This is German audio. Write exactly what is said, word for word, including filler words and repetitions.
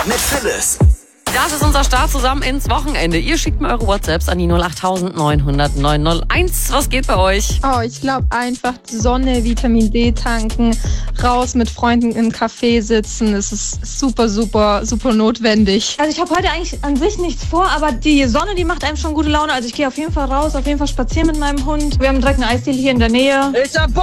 mit Phyllis. Das ist unser Start zusammen ins Wochenende. Ihr schickt mir eure WhatsApps an die null acht neun null null neun null eins. Was geht bei euch? Oh, ich glaube einfach Sonne, Vitamin D tanken, raus mit Freunden im Café sitzen. Es ist super, super, super notwendig. Also ich habe heute eigentlich an sich nichts vor, aber die Sonne, die macht einem schon gute Laune. Also ich gehe auf jeden Fall raus, auf jeden Fall spazieren mit meinem Hund. Wir haben direkt eine Eisdiele hier in der Nähe.